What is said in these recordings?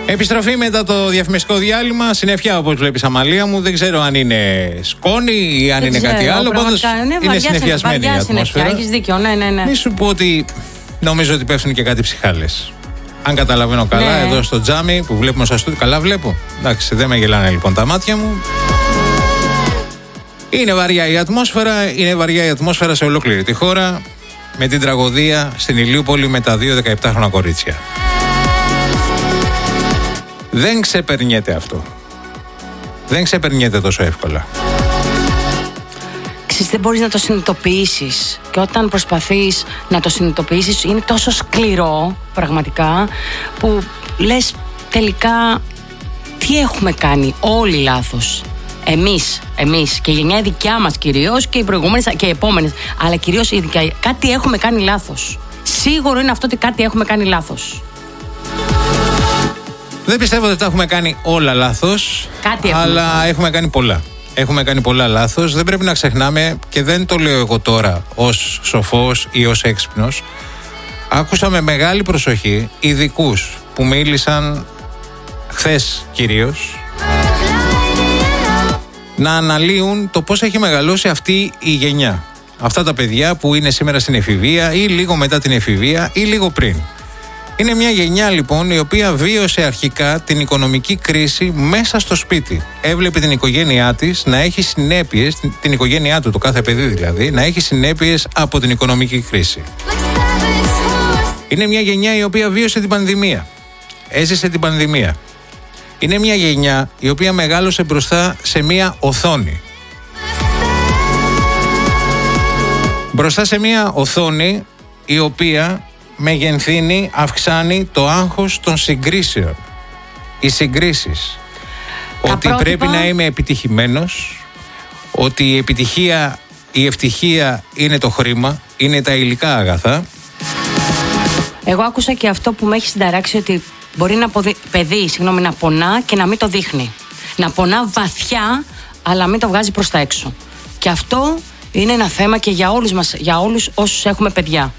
Επιστροφή μετά το διαφημιστικό διάλειμμα. Συννεφιά, όπως βλέπεις, Αμαλία μου. Δεν ξέρω αν είναι σκόνη ή αν είναι κάτι άλλο. Πάντως είναι συννεφιασμένη η ατμόσφαιρα. Έχεις δίκιο, ναι. Μη σου πω ότι νομίζω ότι πέφτουν και κάτι ψυχάλες. Αν καταλαβαίνω καλά, εδώ στο τζάμι που βλέπουμε στο στούντιο. Καλά βλέπω. Εντάξει, δεν με γελάνε λοιπόν τα μάτια μου. Είναι βαριά η ατμόσφαιρα. Είναι βαριά η ατμόσφαιρα σε ολόκληρη τη χώρα. Με την τραγωδία στην Ηλιούπολη με τα 2 17χρονα κορίτσια. Δεν ξεπερνιέται αυτό. Δεν ξεπερνιέται τόσο εύκολα. Δεν μπορείς να το συνειδητοποιήσεις. Και όταν προσπαθείς να το συνειδητοποιήσεις, είναι τόσο σκληρό πραγματικά, που λες τελικά τι έχουμε κάνει όλοι λάθος. Εμείς και η γενιά δικιά μας κυρίως, και οι προηγούμενες και οι επόμενες, αλλά κυρίως η δικιά, κάτι έχουμε κάνει λάθος. Σίγουρο είναι αυτό ότι κάτι έχουμε κάνει λάθος. Δεν πιστεύω ότι τα έχουμε κάνει όλα λάθος, αλλά έχουμε κάνει πολλά. Έχουμε κάνει πολλά λάθος. Δεν πρέπει να ξεχνάμε, και δεν το λέω εγώ τώρα ως σοφός ή ως έξυπνος. Άκουσα με μεγάλη προσοχή ειδικούς που μίλησαν χθες κυρίως, να αναλύουν το πώς έχει μεγαλώσει αυτή η γενιά. Αυτά τα παιδιά που είναι σήμερα στην εφηβεία ή λίγο μετά την εφηβεία ή λίγο πριν. Είναι μια γενιά λοιπόν η οποία βίωσε αρχικά την οικονομική κρίση μέσα στο σπίτι. Έβλεπε την οικογένειά της να έχει συνέπειες, την οικογένειά του, το κάθε παιδί δηλαδή, να έχει συνέπειες από την οικονομική κρίση. Είναι μια γενιά η οποία βίωσε την πανδημία. Έζησε την πανδημία. Είναι μια γενιά η οποία μεγάλωσε μπροστά σε μια οθόνη. Μπροστά σε μια οθόνη η οποία μεγενθύνει, αυξάνει το άγχος των συγκρίσεων. Οι συγκρίσεις. Ότι πρέπει να είμαι επιτυχημένος, ότι η επιτυχία, η ευτυχία είναι το χρήμα, είναι τα υλικά αγαθά. Εγώ άκουσα και αυτό που με έχει συνταράξει, ότι μπορεί παιδί να πονά και να μην το δείχνει. Να πονά βαθιά, αλλά μην το βγάζει προς τα έξω. Και αυτό είναι ένα θέμα και για όλους μας, για όλους όσους έχουμε παιδιά.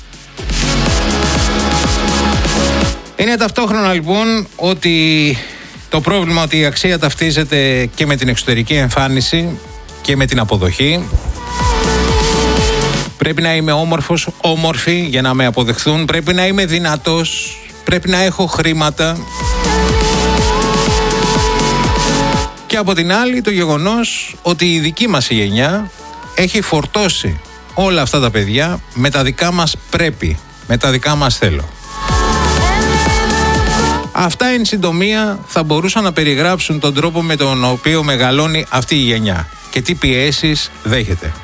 Είναι ταυτόχρονα λοιπόν ότι το πρόβλημα, ότι η αξία ταυτίζεται και με την εξωτερική εμφάνιση και με την αποδοχή. Πρέπει να είμαι όμορφος, όμορφη για να με αποδεχθούν. Πρέπει να είμαι δυνατός. Πρέπει να έχω χρήματα. Και από την άλλη το γεγονός ότι η δική μας η γενιά έχει φορτώσει όλα αυτά τα παιδιά με τα δικά μας πρέπει, με τα δικά μας θέλω. Αυτά εν συντομία θα μπορούσαν να περιγράψουν τον τρόπο με τον οποίο μεγαλώνει αυτή η γενιά και τι πιέσεις δέχεται.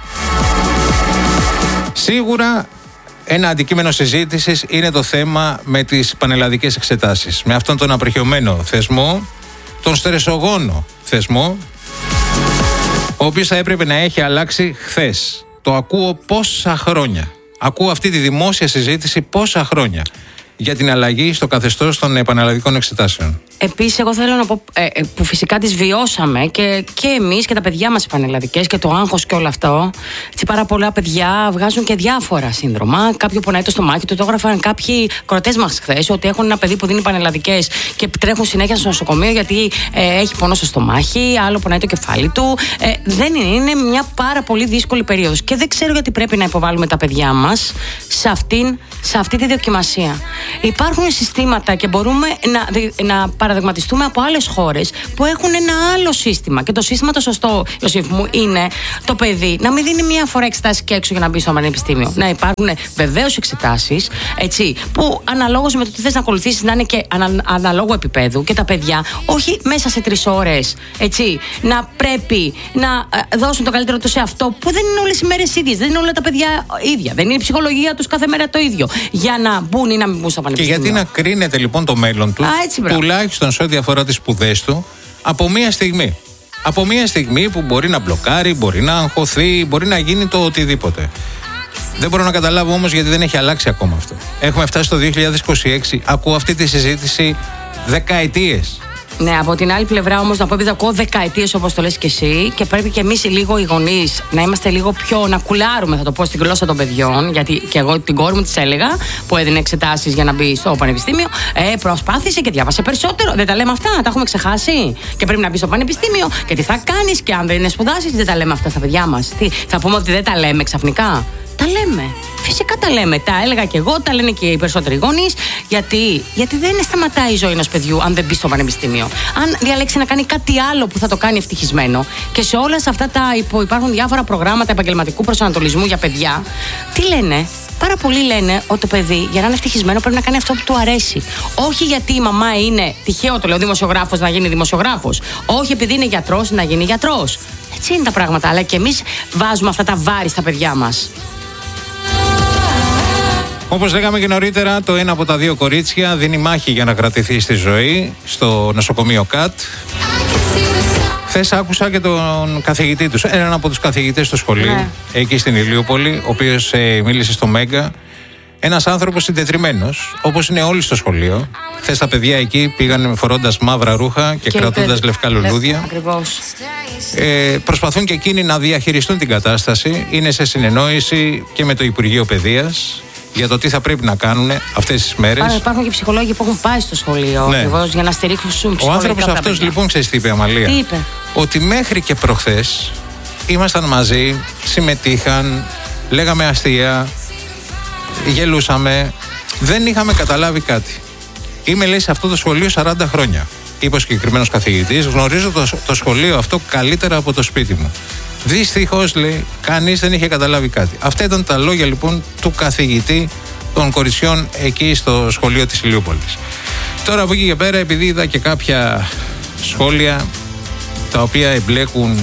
Σίγουρα ένα αντικείμενο συζήτησης είναι το θέμα με τις πανελλαδικές εξετάσεις. Με αυτόν τον απερχιωμένο θεσμό, τον στρεσογόνο θεσμό, ο οποίος θα έπρεπε να έχει αλλάξει χθες. Το ακούω πόσα χρόνια. Ακούω αυτή τη δημόσια συζήτηση πόσα χρόνια για την αλλαγή στο καθεστώς των πανελλαδικών εξετάσεων. Επίσης, εγώ θέλω να πω που φυσικά τις βιώσαμε και εμείς και τα παιδιά μας οι πανελλαδικές και το άγχος και όλο αυτό. Έτσι, πάρα πολλά παιδιά βγάζουν και διάφορα σύνδρομα. Κάποιο πονάει το στομάχι του, το έγραφαν κάποιοι κροτές μας χθες, ότι έχουν ένα παιδί που δίνει πανελλαδικές και τρέχουν συνέχεια στο νοσοκομείο γιατί έχει πόνο στο στομάχι, άλλο πονάει το κεφάλι του. Δεν είναι μια πάρα πολύ δύσκολη περίοδος. Και δεν ξέρω γιατί πρέπει να υποβάλουμε τα παιδιά μας σε αυτή τη δοκιμασία. Υπάρχουν συστήματα και μπορούμε να παραδειγματιστούμε από άλλες χώρες που έχουν ένα άλλο σύστημα. Και το σύστημα το σωστό, Ιωσήφ μου, είναι το παιδί να μην δίνει μία φορά εξετάσεις και έξω για να μπει στο πανεπιστήμιο. Να υπάρχουν βεβαίως εξετάσεις, έτσι, που αναλόγως με το τι θες να ακολουθήσεις να είναι και αναλόγου επίπεδου, και τα παιδιά όχι μέσα σε 3 ώρες, έτσι, να πρέπει να δώσουν το καλύτερο τους σε αυτό, που δεν είναι όλες οι μέρες ίδιες, δεν είναι όλα τα παιδιά ίδια, δεν είναι η ψυχολογία τους κάθε μέρα το ίδιο, για να μπουν ή να μην μπουν στο πανεπιστήμιο. Και γιατί να κρίνεται λοιπόν το μέλλον του, τουλάχιστον σε ό,τι αφορά τις σπουδές του, από μία στιγμή. Από μία στιγμή που μπορεί να μπλοκάρει, μπορεί να αγχωθεί, μπορεί να γίνει το οτιδήποτε. Δεν μπορώ να καταλάβω όμως γιατί δεν έχει αλλάξει ακόμα αυτό. Έχουμε φτάσει στο 2026, ακούω αυτή τη συζήτηση δεκαετίες. Ναι, από την άλλη πλευρά όμως να πω, επειδή ακούω δεκαετίες όπως το λες και εσύ, και πρέπει και εμείς λίγο οι γονείς να είμαστε λίγο πιο, να κουλάρουμε, θα το πω, στην γλώσσα των παιδιών. Γιατί και εγώ την κόρη μου της έλεγα, που έδινε εξετάσεις για να μπει στο πανεπιστήμιο, προσπάθησε και διάβασε περισσότερο. Δεν τα λέμε αυτά, τα έχουμε ξεχάσει. Και πρέπει να μπει στο πανεπιστήμιο και τι θα κάνεις, και αν δεν σπουδάσεις, δεν τα λέμε αυτά στα παιδιά μας. Τι, θα πούμε ότι δεν τα λέμε ξαφνικά? Τα λέμε. Φυσικά τα λέμε. Τα έλεγα και εγώ, τα λένε και οι περισσότεροι γονείς. Γιατί δεν σταματάει η ζωή ενός παιδιού αν δεν μπει στο πανεπιστήμιο. Αν διαλέξει να κάνει κάτι άλλο που θα το κάνει ευτυχισμένο. Και σε όλα αυτά υπάρχουν διάφορα προγράμματα επαγγελματικού προσανατολισμού για παιδιά. Τι λένε? Πάρα πολλοί λένε ότι το παιδί για να είναι ευτυχισμένο πρέπει να κάνει αυτό που του αρέσει. Όχι γιατί η μαμά είναι, τυχαίο το λέω, δημοσιογράφος, να γίνει δημοσιογράφος. Όχι επειδή είναι γιατρός να γίνει γιατρός. Έτσι είναι τα πράγματα. Αλλά και εμείς βάζουμε αυτά τα βάρη στα παιδιά μας. Όπως λέγαμε και νωρίτερα, το ένα από τα δύο κορίτσια δίνει μάχη για να κρατηθεί στη ζωή στο νοσοκομείο ΚΑΤ. Χθες άκουσα και τον καθηγητή τους, έναν από τους καθηγητές του σχολείου, εκεί στην Ηλιούπολη, ο οποίος μίλησε στο Μέγκα. Ένας άνθρωπος συντετριμμένος, όπως είναι όλοι στο σχολείο. Χθες τα παιδιά εκεί πήγαν φορώντας μαύρα ρούχα και κρατώντας λευκά λουλούδια. Ακριβώς. Προσπαθούν και εκείνοι να διαχειριστούν την κατάσταση. Είναι σε συνεννόηση και με το Υπουργείο Παιδείας για το τι θα πρέπει να κάνουν αυτές τις μέρες. Υπάρχουν και ψυχολόγοι που έχουν πάει στο σχολείο, ακριβώς, για να στηρίξουν ψυχολογικά. Ο άνθρωπος αυτός λοιπόν, ξέρεις τι είπε, Αμαλία? Τι είπε? Ότι μέχρι και προχθές ήμασταν μαζί, συμμετείχαν, λέγαμε αστεία, γελούσαμε, δεν είχαμε καταλάβει κάτι. Είμαι, λέει, σε αυτό το σχολείο 40 χρόνια. Είπε ο συγκεκριμένος καθηγητής, γνωρίζω το σχολείο αυτό καλύτερα από το σπίτι μου. Δυστυχώς, λέει, κανείς δεν είχε καταλάβει κάτι. Αυτά ήταν τα λόγια λοιπόν του καθηγητή των κοριτσιών εκεί στο σχολείο της Ηλιούπολης. Τώρα από εκεί και πέρα, επειδή είδα και κάποια σχόλια τα οποία εμπλέκουν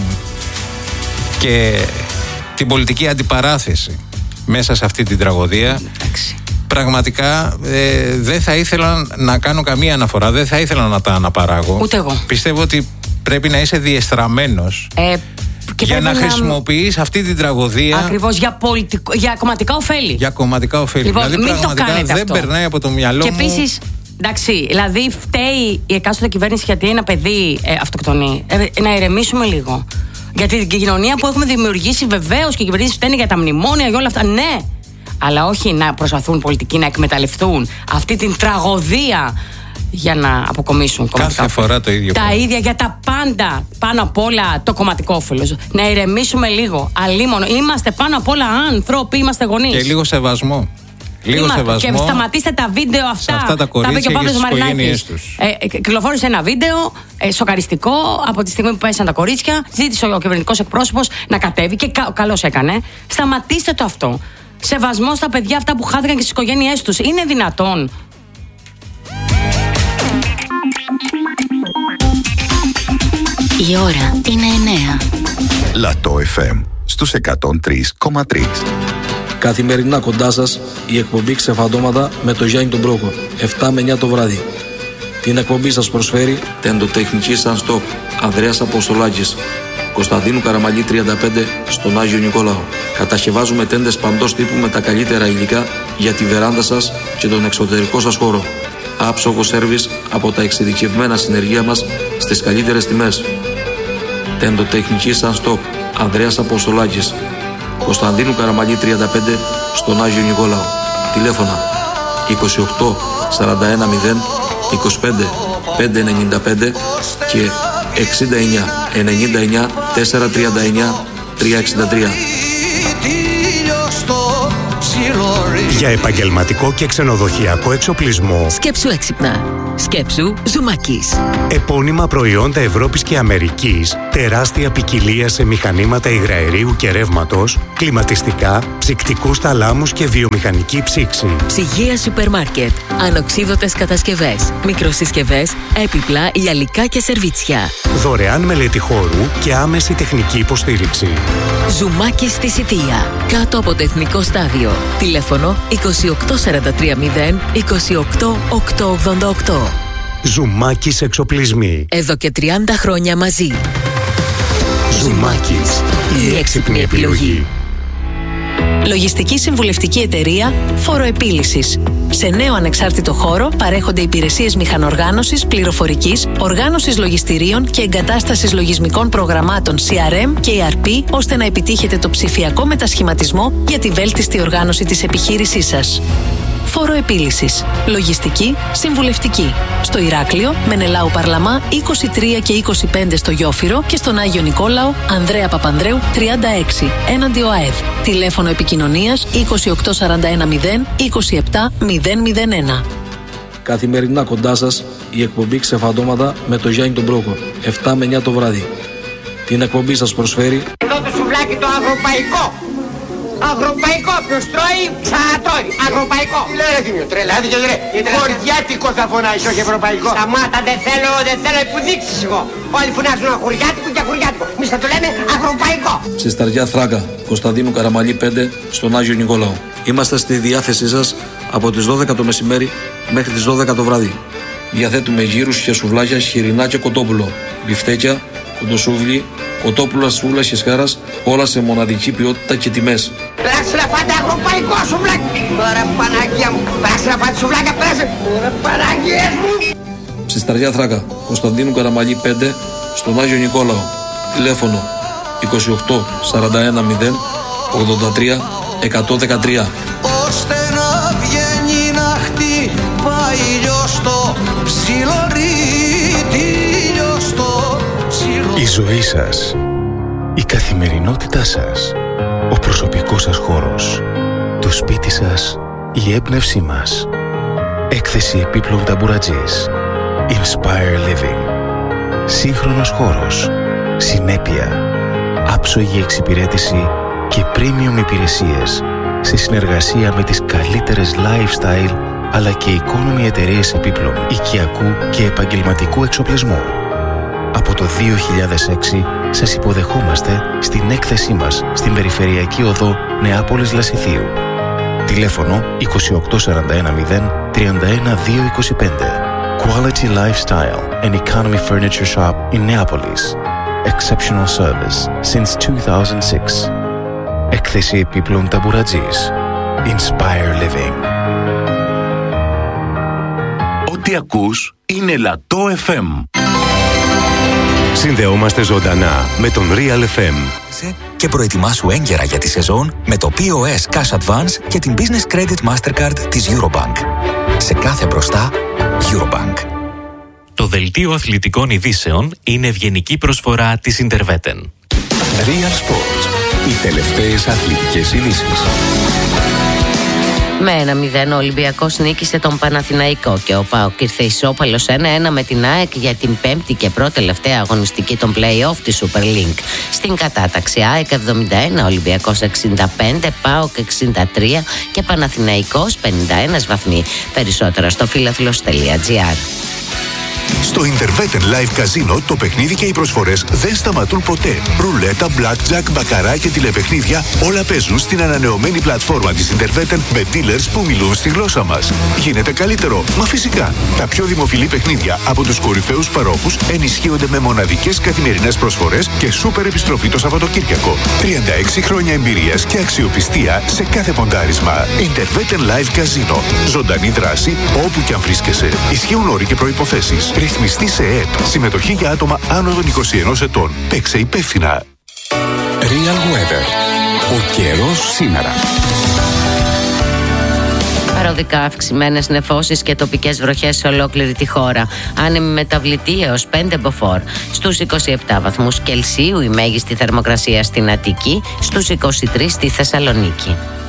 και την πολιτική αντιπαράθεση μέσα σε αυτή την τραγωδία, πραγματικά δεν θα ήθελα να κάνω καμία αναφορά, δεν θα ήθελα να τα αναπαράγω. Ούτε εγώ. Πιστεύω ότι πρέπει να είσαι διεστραμμένος για να χρησιμοποιείς αυτή την τραγωδία. Ακριβώς, για κομματικά ωφέλη. Για κομματικά ωφέλη. Λοιπόν, δηλαδή πραγματικά δεν αυτό περνάει από το μυαλό και μου. Και επίσης, εντάξει, δηλαδή φταίει η εκάστοτε κυβέρνηση γιατί ένα παιδί αυτοκτονεί. Να ηρεμήσουμε λίγο. Γιατί την κοινωνία που έχουμε δημιουργήσει, βεβαίως και οι κυβερνήσεις φταίνουν για τα μνημόνια, για όλα αυτά, ναι. Αλλά όχι να προσπαθούν πολιτικοί να εκμεταλλευτούν αυτή την τραγωδία για να αποκομίσουν κομματικά. Κάθε φορά το ίδιο. Τα ίδια για τα πάντα. Πάνω απ' όλα το κομματικό όφελος. Να ηρεμήσουμε λίγο. Αλίμονο. Είμαστε πάνω απ' όλα άνθρωποι, είμαστε γονείς. Και λίγο σεβασμό. Λίγο σεβασμό. Και σταματήστε τα βίντεο αυτά. Τα κορίτσια και στις οικογένειές τους. Κυκλοφόρησε ένα βίντεο σοκαριστικό από τη στιγμή που πέσαν τα κορίτσια. Ζήτησε ο κυβερνητικός εκπρόσωπος να κατέβει και καλώς έκανε. Σταματήστε το αυτό. Σεβασμό στα παιδιά αυτά που χάθηκαν και στις οικογένειές τους. Είναι δυνατόν? Η ώρα είναι 9. Λατό FM στους 103,3. Καθημερινά κοντά σας η εκπομπή Ξεφαντώματα με τον Γιάννη τον Μπρόκο, 7 με 9 το βράδυ. Την εκπομπή σας προσφέρει τεντοτεχνική Σαν Στοπ, Ανδρέας Αποστολάκης, Κωνσταντίνου Καραμαλή 35 στον Άγιο Νικόλαο. Κατασκευάζουμε τέντες παντός τύπου με τα καλύτερα υλικά για τη βεράντα σας και τον εξωτερικό σας χώρο. Άψογο σέρβις από τα εξειδικευμένα συνεργεία μας στις καλύτερες τιμές. Τεντοτεχνική Σαν Στοπ, Ανδρέας Αποστολάκης, Κωνσταντίνου Καραμαλή 35 στον Άγιο Νικόλαο. Τηλέφωνα 28 41 0 25 595 και 69 99 439 363. Για επαγγελματικό και ξενοδοχειακό εξοπλισμό. Σκέψου έξυπνα. Σκέψου Ζουμάκης. Επώνυμα προϊόντα Ευρώπης και Αμερικής, τεράστια ποικιλία σε μηχανήματα υγραερίου και ρεύματος, κλιματιστικά, ψυκτικούς θαλάμους και βιομηχανική ψήξη. Ψυγεία σούπερ μάρκετ, ανοξίδωτες κατασκευές, μικροσυσκευές, έπιπλα, γυαλικά και σερβίτσια. Δωρεάν μελέτη χώρου και άμεση τεχνική υποστήριξη. Ζουμάκης στη Σιτία, κάτω από το Εθνικό Στάδιο. Τηλέφωνο 28430 28888. Ζουμάκης εξοπλισμοί. Εδώ και 30 χρόνια μαζί. Ζουμάκης, η έξυπνη επιλογή. Λογιστική συμβουλευτική εταιρεία Φοροεπίλυσης. Σε νέο ανεξάρτητο χώρο παρέχονται υπηρεσίες μηχανοργάνωσης, πληροφορικής, οργάνωσης λογιστηρίων και εγκατάστασης λογισμικών προγραμμάτων CRM και ERP, ώστε να επιτύχετε το ψηφιακό μετασχηματισμό για τη βέλτιστη οργάνωση της επιχείρησής σας. Φοροεπίλυσης. Λογιστική, συμβουλευτική. Στο Ηράκλειο, Μενελάου Παρλαμά 23 και 25 στο Γιόφυρο και στον Άγιο Νικόλαο, Ανδρέα Παπανδρέου 36, έναντι ΟΑΕΔ. Τηλέφωνο επικοινωνίας 28410 27001. Καθημερινά κοντά σας η εκπομπή Ξεφαντώματα με το Γιάννη τον Μπρόκο, 7 με 9 το βράδυ. Την εκπομπή σας προσφέρει εδώ το σουβλάκι το αγροπαϊκό. Αγροπαϊκό, ποιος τρώει, ξανατρώει. Αγροπαϊκό. Τι λέει ρε Θήμιο, τρελάθηκε ρε. Χωριάτικο θα φωνάεις, όχι ευρωπαϊκό. Σταμάτα, δεν θέλω που δείξεις εγώ. Όλοι φωνάζουν χωριάτικο και χωριάτικο. Εμείς θα το λέμε αγροπαϊκό. στη Σταριά Θράκα, Κωνσταντίνου Καραμαλή 5, στον Άγιο Νικόλαο. Είμαστε στη διάθεσή σας από τις 12 το μεσημέρι μέχρι τις 12 το βράδυ. Διαθέτουμε γύρους και σουβλάκια, χοιρινά και κοτόπουλο, μπιφτέκια, κοντοσούβλι, κοτόπουλα σούλας και σχάρας, όλα σε μοναδική ποιότητα και τιμές. Πέρασε να πάτε αγροπαϊκό σουβλάκι. Ωραία Παναγία μου. Πέρασε να πάτε σουβλάκια, πέρασε. Ωραία Παναγίες μου. Στη Σταριά Θράκα, Κωνσταντίνου Καραμαλή 5, στον Άγιο Νικόλαο. Τηλέφωνο 28 41 0 83 113. Ώστε να βγαίνει να χτυπάει λιώστο ψιλορίτι λιώστο. Η ζωή σας, η καθημερινότητά σας, ο προσωπικός σας χώρος, το σπίτι σας, η έμπνευσή μας. Έκθεση επίπλων ταμπουρατζής. Inspire Living. Σύγχρονος χώρος, συνέπεια, άψογη εξυπηρέτηση και premium υπηρεσίες σε συνεργασία με τις καλύτερες lifestyle αλλά και economy εταιρείες επίπλων οικιακού και επαγγελματικού εξοπλισμού. Από το 2006 σας υποδεχόμαστε στην έκθεσή μας στην Περιφερειακή Οδό Νεάπολης Λασιθίου. Τηλέφωνο 2841 0 31 225. Quality Lifestyle and Economy Furniture Shop in Neapolis. Exceptional service since 2006. Έκθεση επίπλων ταμπουρατζής. Inspire Living. Ό,τι ακούς είναι Λατό FM. Συνδεόμαστε ζωντανά με τον Real FM. Και προετοιμάσου έγκαιρα για τη σεζόν με το POS Cash Advance και την Business Credit Mastercard της Eurobank. Σε κάθε μπροστά, Eurobank. Το δελτίο αθλητικών ειδήσεων είναι ευγενική προσφορά της Interveten. Real Sports. Οι τελευταίες αθλητικές ειδήσεις. Με 1-0 ο Ολυμπιακός νίκησε τον Παναθηναϊκό και ο ΠΑΟΚ ήρθε ισόπαλος 1-1 με την ΑΕΚ για την πέμπτη και πρώτη-τελευταία αγωνιστική των play-off της Super League. Στην κατάταξη ΑΕΚ 71, Ολυμπιακός 65, ΠΑΟΚ 63 και Παναθηναϊκός 51 βαθμοί. Περισσότερα στο φιλαθλος.gr. Στο Interveten Live Casino το παιχνίδι και οι προσφορές δεν σταματούν ποτέ. Ρουλέτα, blackjack, μπακαρά και τηλεπαιχνίδια όλα παίζουν στην ανανεωμένη πλατφόρμα της Interveten με dealers που μιλούν στη γλώσσα μας. Γίνεται καλύτερο? Μα φυσικά. Τα πιο δημοφιλή παιχνίδια από τους κορυφαίους παρόχους ενισχύονται με μοναδικές καθημερινές προσφορές και σούπερ επιστροφή το Σαββατοκύριακο. 36 χρόνια εμπειρίας και αξιοπιστία σε κάθε ποντάρισμα. Interveten Live Casino. Ζωντανή δράση όπου και αν βρίσκεσαι. Ισχύουν όροι και προϋποθέσεις. Ρυθμιστή σε ΕΕΠ. Συμμετοχή για άτομα άνω των 21 ετών. Παίξε υπεύθυνα. Real Weather. Ο καιρός σήμερα. Παροδικά αυξημένες νεφώσεις και τοπικές βροχές σε ολόκληρη τη χώρα. Άνεμη μεταβλητή έως 5 μποφόρ. Στους 27 βαθμούς Κελσίου η μέγιστη θερμοκρασία στην Αττική, στους 23 στη Θεσσαλονίκη.